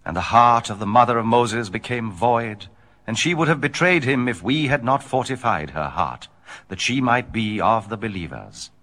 And the heart of the mother of Moses became void, and she would have betrayed him if we had not fortified her heart, that she might be of the believers.